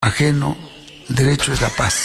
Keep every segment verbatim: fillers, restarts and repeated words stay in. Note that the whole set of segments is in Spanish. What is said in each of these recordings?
ajeno, derecho es la paz.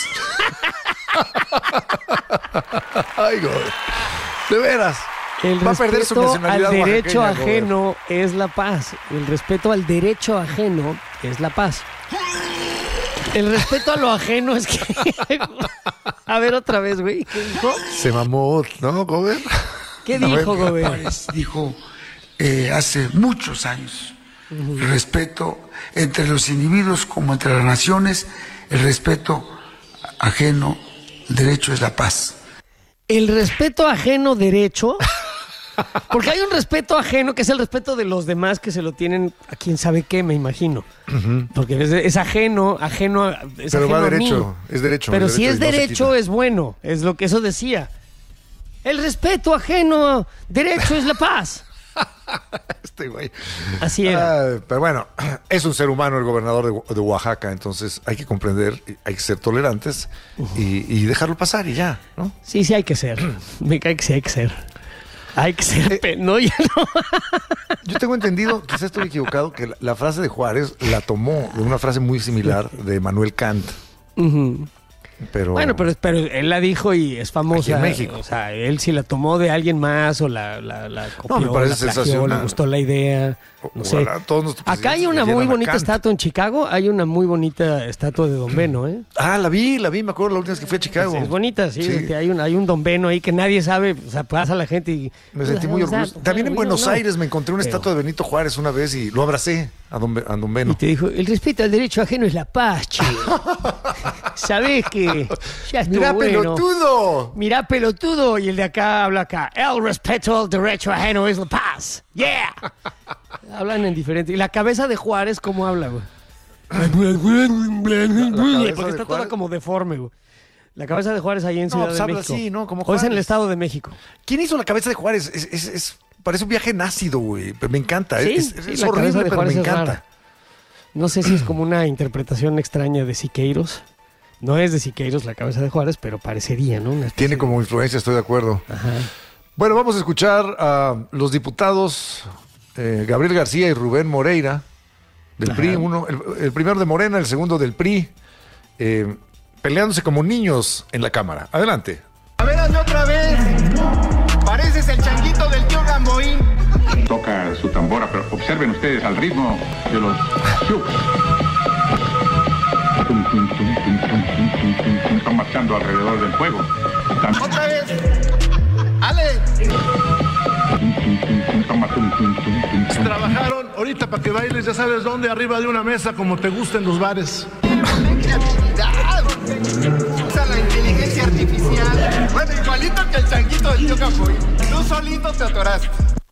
Ay, God. De veras. El Va a perder su nacionalidad al derecho oaxaqueña, ajeno Gober. es la paz. El respeto al derecho ajeno es la paz. El respeto a lo ajeno es que... A ver, otra vez, güey. ¿Qué dijo? Se mamó, ¿no, Gober? ¿Qué A ver, dijo, Gober? Juárez dijo eh, hace muchos años, el respeto entre los individuos como entre las naciones, el respeto ajeno, derecho es la paz. El respeto ajeno derecho... Porque hay un respeto ajeno que es el respeto de los demás que se lo tienen a quien sabe qué, me imagino. Uh-huh. Porque es, es ajeno, ajeno, es Pero ajeno va a derecho, mí. es derecho. Pero es si es derecho y no se derecho quita. es bueno, es lo que eso decía. El respeto ajeno, derecho es la paz. Este güey. Así era. Ah, pero bueno, es un ser humano el gobernador de, de Oaxaca, entonces hay que comprender, hay que ser tolerantes uh-huh. y, y dejarlo pasar y ya, ¿no? Sí, sí hay que ser. Me cae que sí hay que ser. Hay que ser, eh, pe- no, ya no. Yo tengo entendido, quizás estoy equivocado, que la, la frase de Juárez la tomó de una frase muy similar de Manuel Kant. Uh-huh. Pero, bueno, pero, pero él la dijo y es famosa. Aquí en México. O sea, él si la tomó de alguien más o la, la, la copió, no, me parece la plagió, sensacional. le gustó la idea. No sé. Ojalá, todos Acá hay una muy bonita estatua en Chicago. Hay una muy bonita estatua de Don Beno, ¿eh? Ah, la vi, la vi, me acuerdo la última vez que fui a Chicago. Es, es bonita, sí. Sí. Hay un, hay un Don Beno ahí que nadie sabe. O sea, pasa la gente y... Me sentí muy orgulloso. También en Buenos no. Aires me encontré una Pero- estatua de Benito Juárez una vez y lo abracé a Don, Be- a don Beno. Y te dijo, el respeto al derecho ajeno es la paz, che. ¿Sabés que ya estuvo ¡Mirá, bueno? pelotudo! Mirá, pelotudo. Y el de acá habla acá. El respeto al derecho ajeno es la paz. ¡Yeah! Hablan en diferente. ¿Y la cabeza de Juárez cómo habla, güey? cabeza Porque de está toda Juárez. como deforme, güey. La cabeza de Juárez ahí en No, Ciudad pues de habla México. así, ¿no? Como O es en el Juárez. Estado de México. ¿Quién hizo la cabeza de Juárez? Es, es, es- parece un viaje nácido, güey. Pero me encanta. Sí, es sí, es la cabeza horrible, de pero Juárez me es encanta. rara. No sé si es como una interpretación extraña de Siqueiros. No es de Siqueiros la cabeza de Juárez, pero parecería, ¿no? Una especie Tiene de- como influencia, estoy de acuerdo. Ajá. Bueno, vamos a escuchar a los diputados eh, Gabriel García y Rubén Moreira del Ajá. P R I. Uno, el, el primero de Morena, el segundo del P R I, eh, peleándose como niños en la Cámara. Adelante. A ver, hazme otra vez. Pareces el changuito del tío Gamboín. Toca su tambora, pero observen ustedes al ritmo de los chucs. Tum, tum, tum, tum, tum, tum, tum, tum, tum. Están marchando alrededor del fuego. Están... Otra vez. Ale. Tum, tum, tum, tum, toma, tum, tum, tum, tum, tum. Trabajaron ahorita para que bailes, ya sabes dónde, arriba de una mesa, como te gusta en los bares. ¡Creatividad! Usa la inteligencia artificial. Bueno, igualito que el changuito del tío Gamboín. Tú solito te atoraste.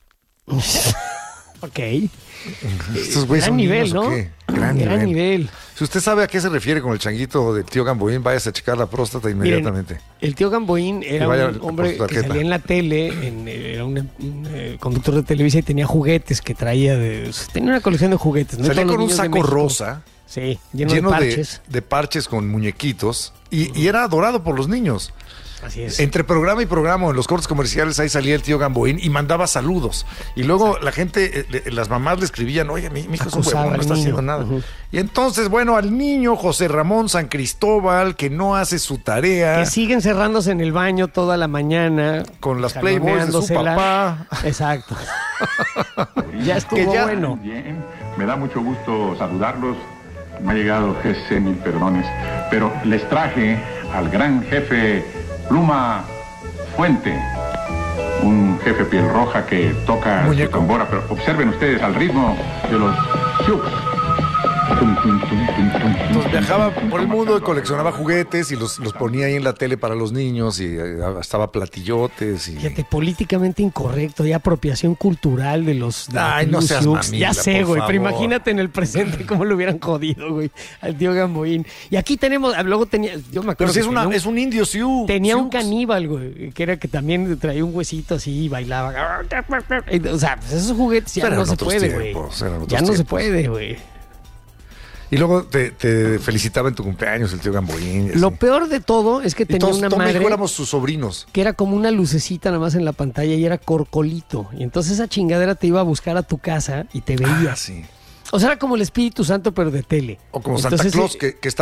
Ok. Estos güeyes Gran son nivel, niños, ¿o ¿no? qué? Gran, Gran nivel. nivel. Si usted sabe a qué se refiere con el changuito del tío Gamboín, váyase a checar la próstata inmediatamente. Miren, el tío Gamboín era Que vaya un por hombre su que tarjeta. salía en la tele, en, eh, era un, un, eh, conductor de televisión y tenía juguetes que traía de... Tenía una colección de juguetes. ¿no? Salía Todos los con un niños de saco México. rosa, Sí, lleno, lleno de de, parches. de parches con muñequitos, y, y era adorado por los niños. Así es. Entre programa y programa, en los cortes comerciales, ahí salía el tío Gamboín y mandaba saludos. Y luego la gente, eh, le- las mamás le escribían, oye, mi, mi hijo es un Acusaba huevón, no al está niño. haciendo nada. Ujú. Y entonces, bueno, al niño José Ramón San Cristóbal, que no hace su tarea, Que sigue encerrándose en el baño toda la mañana. con las Playboys de su jaloneándosela. papá. Exacto. Ya estuvo Que ya- bueno. Bien, me da mucho gusto saludarlos. Me ha llegado G C, mil perdones. Pero les traje al gran jefe Pluma Fuente. Un jefe piel roja que toca su Muñeco. tambora. Pero observen ustedes al ritmo de los chucs. Tum, tum, tum, tum, tum, tum, Entonces viajaba tum, tum, por el tum, mundo y tum, coleccionaba tum, juguetes y los, los ponía ahí en la tele para los niños y eh, estaba platillotes y... Fíjate, políticamente incorrecto y apropiación cultural de los... de Ay, los no seas Sioux. mamila, Ya sé, por güey, pero favor. imagínate en el presente cómo lo hubieran jodido, güey, al tío Gamboín. Y aquí tenemos, luego tenía, yo me acuerdo Pero si que es, una, tenía un- es un indio Sioux. Tenía un Sioux. caníbal, güey, que era que también traía un huesito así y bailaba. O sea, pues esos juguetes ya Eran no se otros puede, güey. tiempos, eran otros Ya no se tiempos. puede, güey. Y luego te, te felicitaba en tu cumpleaños el tío Gamboín. y Lo así. peor de todo es que Y tenía todos, una todo madre México éramos sus sobrinos. que era como una lucecita nada más en la pantalla y era corcolito. Y entonces esa chingadera te iba a buscar a tu casa y te veía. Ah, sí. O sea, era como el Espíritu Santo, pero de tele. O como Santa Entonces, Claus, eh, que, que está